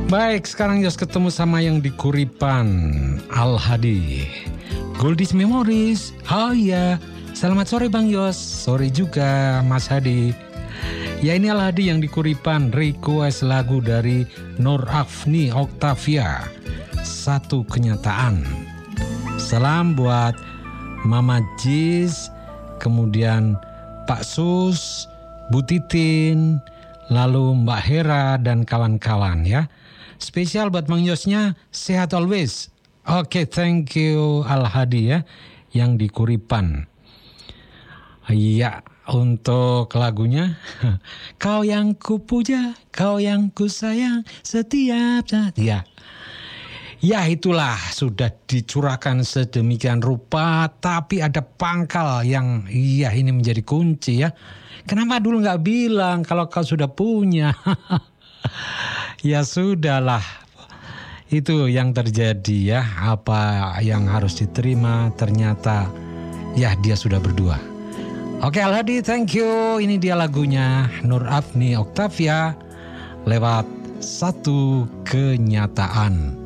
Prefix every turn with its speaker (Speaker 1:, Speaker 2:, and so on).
Speaker 1: Baik, sekarang Yos ketemu sama yang di Kuripan, Al Hadi. Goldies Memories. Oh iya, selamat sore Bang Yos. Sore juga Mas Hadi. Ya, ini Al Hadi yang di Kuripan, request lagu dari Nur Afni Oktavia, Satu Kenyataan. Salam buat Mama Jis, kemudian Pak Sus, Bu Titin, lalu Mbak Hera dan kawan-kawan ya. Spesial buat Bang Yosnya, sehat always. Oke, thank you Al Hadi ya, yang di Kuripan. Iya, untuk lagunya Kau yang kupuja, kau yang kusayang setiap saat. Ya itulah, sudah dicurahkan sedemikian rupa, tapi ada pangkal yang ini menjadi kunci ya. Kenapa dulu gak bilang kalau kau sudah punya? Ya sudahlah, itu yang terjadi ya. Apa yang harus diterima ternyata ya dia sudah berdua. Oke Al Hadi, thank you. Ini dia lagunya Nur Afni Oktavia lewat Satu Kenyataan.